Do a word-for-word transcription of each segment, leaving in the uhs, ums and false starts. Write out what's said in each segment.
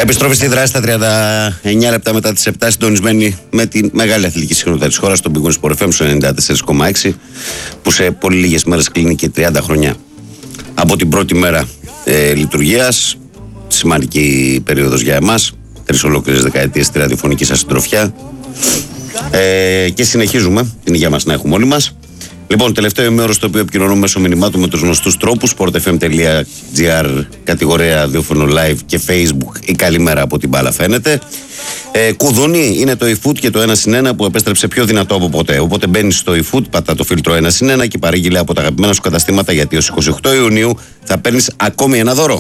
Επιστροφή στη δράση στα τριάντα εννιά λεπτά μετά τις επτά, συντονισμένη με τη μεγάλη αθλητική συχνότητα της χώρας, τον Big Win Sport εφ εμ στο ενενήντα τέσσερα κόμμα έξι, που σε πολύ λίγες μέρες κλείνει και τριάντα χρόνια από την πρώτη μέρα ε, λειτουργίας. Σημαντική περίοδος για εμάς. Τρεις ολόκληρες δεκαετίες στη ραδιοφωνική σας συντροφιά. Ε, και συνεχίζουμε την υγεία μας να έχουμε όλοι μας. Λοιπόν, τελευταίο ημέωρο στο οποίο επικοινωνούμε μέσω μηνυμάτων με τους γνωστούς τρόπους. sportfm.gr, κατηγορία ραδιόφωνο live και facebook. Η καλημέρα από την μπάλα φαίνεται. Ε, κουδούνι είναι το eFood και το ένα συν ένα που επέστρεψε πιο δυνατό από ποτέ. Οπότε μπαίνεις στο eFood, πατά το φίλτρο ένα συν ένα και παρήγγειλε από τα αγαπημένα σου καταστήματα, γιατί ως είκοσι οκτώ Ιουνίου θα παίρνεις ακόμη ένα δώρο.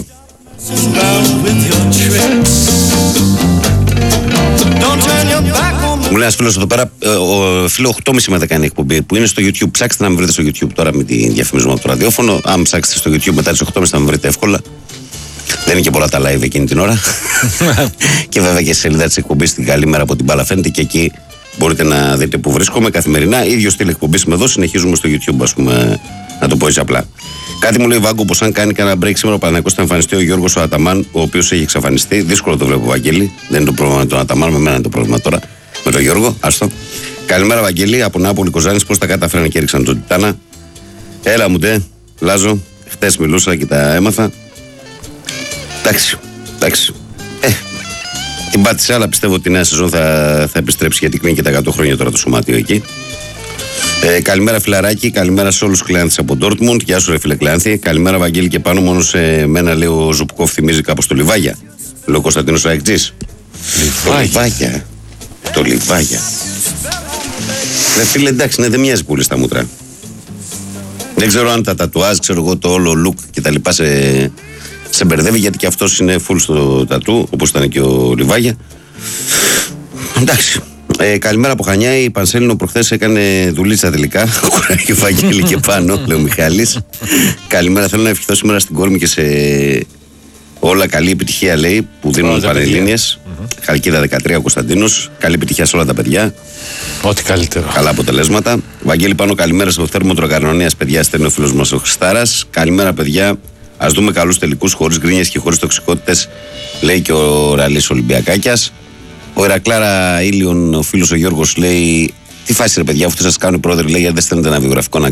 Μου λέει ένας φίλος εδώ πέρα, ο φίλο οκτώ και μισή με δέκα είναι εκπομπή που είναι στο YouTube. Ψάξτε να με βρείτε στο YouTube τώρα με τη διαφημίζουμε από το ραδιόφωνο. Αν ψάξετε στο YouTube μετά τις οκτώ και μισή θα με βρείτε εύκολα. Δεν είναι και πολλά τα live εκείνη την ώρα. Και βέβαια και στη σελίδα της εκπομπής την καλημέρα από την μπάλα φαίνεται και εκεί μπορείτε να δείτε που βρίσκομαι καθημερινά. Ίδιο στυλ εκπομπής με εδώ, συνεχίζουμε στο YouTube, ας πούμε, να το πω έτσι απλά. Κάτι μου λέει Βάγκο πως αν κάνει κανένα break σήμερα ο Παναθηναϊκός θα εμφανιστεί ο Γιώργος ο Αταμάν, ο οποίος έχει εξαφανιστεί. Δύσκολο το βλέπω, Βαγγέλη. Δεν είναι το πρόβλημα με τον Αταμάν, με μένα είναι το πρόβλημα τώρα. Με τον Γιώργο, άστο. Καλημέρα, Βαγγέλη, από Νάπολη Κοζάνης. Πώς τα καταφέρανε και έριξαν τον Τιτάνα. Έλα μου ντε, Λάζο. Χτες μιλούσα και τα έμαθα. Εντάξει, εντάξει. Ε, την πάτησε, αλλά πιστεύω ότι η νέα σεζόν θα, θα επιστρέψει, γιατί κλείνει και τα εκατό χρόνια τώρα το σωματείο εκεί. Ε, καλημέρα, φιλαράκι. Καλημέρα σε όλους τους κλεάνθες από Ντόρτμουντ. Γεια σου, ρε φίλε κλεάνθη. Καλημέρα, Βαγγέλη, και πάνω μόνο σε μένα, λέει ο Ζουπκόφ, θυμίζει κάπως το Λιβάγια. Λέω Κωνσταντίνος ο Αεκτζής. Το Λιβάγια. Το Λιβάγια. Ρε φίλε, εντάξει, ναι, δεν μοιάζει πολύ στα μούτρα. Δεν ξέρω αν τα τατουάζ, ξέρω εγώ, το όλο look και τα λοιπά σε, σε μπερδεύει, γιατί και αυτός είναι full στο τατού, όπως ήταν και ο Λιβάγια. Εντάξει. Ε, καλημέρα από Χανιά. Η Πανσέλινο προχθές έκανε δουλίτσα τελικά. Κουράγιο, Βαγγέλη, και πάνω, λέει ο Μιχάλης. Καλημέρα. Θέλω να ευχηθώ σήμερα στην κόρη μου και σε όλα καλή επιτυχία, λέει, που δίνουν Πανελλήνιες. Mm-hmm. Χαλκίδα δεκατρία ο Κωνσταντίνος. Καλή επιτυχία σε όλα τα παιδιά. Ό,τι καλύτερο. Καλά αποτελέσματα. Βαγγέλη, πάνω, καλημέρα στο θέρμο Τροκαρνωνίας, παιδιά. Στέλνει ο φίλος μας ο Χριστάρας. Καλημέρα, παιδιά. Ας δούμε καλούς τελικούς χωρίς γκρίνιες και χωρίς τοξικότητες, λέει και ο Ραλής Ολυμπιακάκιας. Ο Ηρακλάρα Ήλιον, ο φίλος ο Γιώργος, λέει: τι φάση, ρε παιδιά, αφού σας κάνουν οι πρόεδροι, λέει, γιατί δεν στέλνετε ένα βιογραφικό να